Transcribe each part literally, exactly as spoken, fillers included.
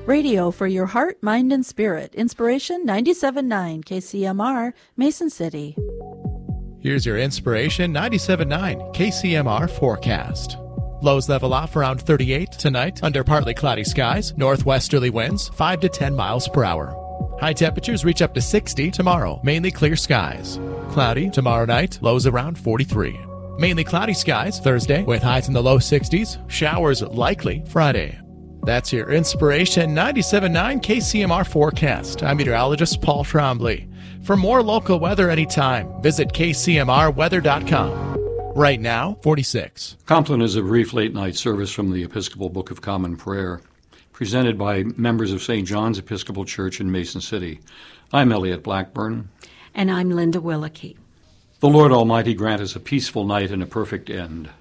Radio for your heart, mind, and spirit. Inspiration ninety-seven point nine K C M R, Mason City. Here's your Inspiration ninety-seven point nine K C M R forecast. Lows level off around thirty-eight tonight under partly cloudy skies, northwesterly winds five to ten miles per hour. High temperatures reach up to sixty tomorrow, mainly clear skies. Cloudy tomorrow night, lows around forty-three. Mainly cloudy skies Thursday with highs in the low sixties, showers likely Friday. That's your Inspiration ninety-seven point nine K C M R forecast. I'm meteorologist Paul Trombley. For more local weather anytime, visit K C M R weather dot com. Right now, forty-six. Compline is a brief late-night service from the Episcopal Book of Common Prayer, presented by members of Saint John's Episcopal Church in Mason City. I'm Elliot Blackburn. And I'm Linda Willicke. The Lord Almighty grant us a peaceful night and a perfect end.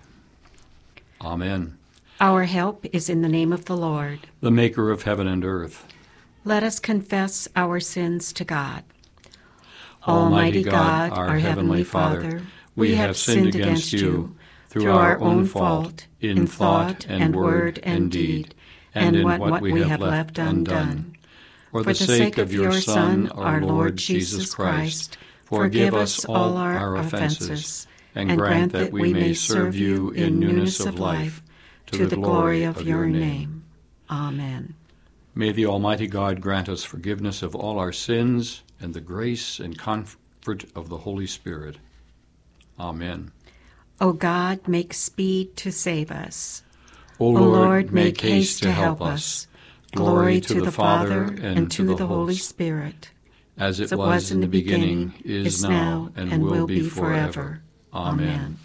Amen. Our help is in the name of the Lord, the maker of heaven and earth. Let us confess our sins to God. Almighty God, our, our heavenly Father, we have sinned against you through our own fault, in thought and word and deed, and in what we have left undone. For the sake of your Son, our Lord Jesus Christ, forgive us all our offenses, and grant that we may serve you in newness of life, to the glory of your name. Amen. May the Almighty God grant us forgiveness of all our sins and the grace and comfort of the Holy Spirit. Amen. O God, make speed to save us. O Lord, make haste to help us. Glory to the Father, and to the Holy Spirit, as it was in the beginning, is now, and will be forever. Amen.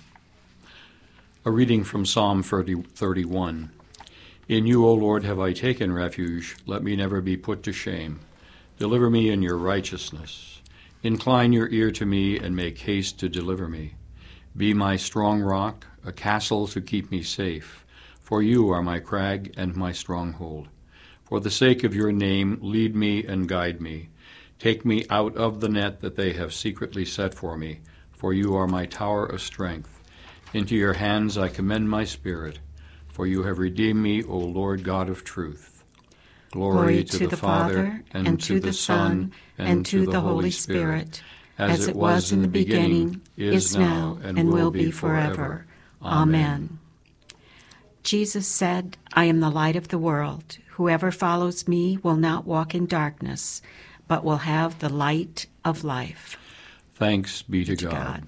A reading from Psalm thirty-one. In you, O Lord, have I taken refuge. Let me never be put to shame. Deliver me in your righteousness. Incline your ear to me, and make haste to deliver me. Be my strong rock, a castle to keep me safe. For you are my crag and my stronghold. For the sake of your name, lead me and guide me. Take me out of the net that they have secretly set for me, for you are my tower of strength. Into your hands I commend my spirit, for you have redeemed me, O Lord God of truth. Glory, Glory to, to the Father, and, and to the Son, and to the Holy Spirit, as it was in the beginning, is now, and will be forever. Amen. Jesus said, I am the light of the world. Whoever follows me will not walk in darkness, but will have the light of life. Thanks be to, to God. God.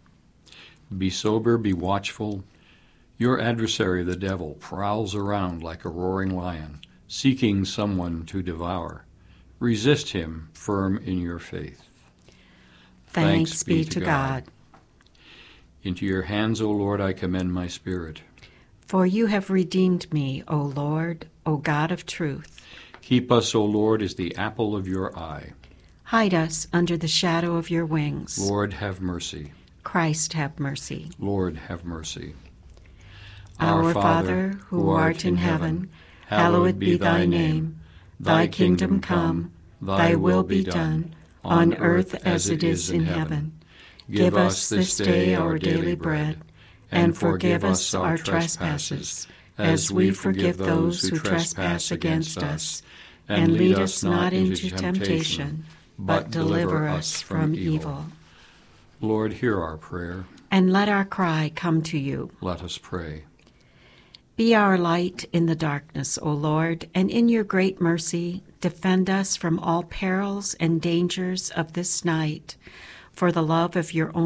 Be sober, be watchful. Your adversary, the devil, prowls around like a roaring lion, seeking someone to devour. Resist him, firm in your faith. Thanks, Thanks be, be to God. God. Into your hands, O Lord, I commend my spirit. For you have redeemed me, O Lord, O God of truth. Keep us, O Lord, as the apple of your eye. Hide us under the shadow of your wings. Lord, have mercy. Christ, have mercy. Lord, have mercy. Our, Our Father, who art in heaven, hallowed be thy name. Thy kingdom come, thy will be done, on earth as it is in heaven. Give us this day our daily bread, and forgive us our trespasses, as we forgive those who trespass against us. And lead us not into temptation, but deliver us from evil. Lord, hear our prayer. And let our cry come to you. Let us pray. Be our light in the darkness, O Lord, and in your great mercy defend us from all perils and dangers of this night, for the love of your own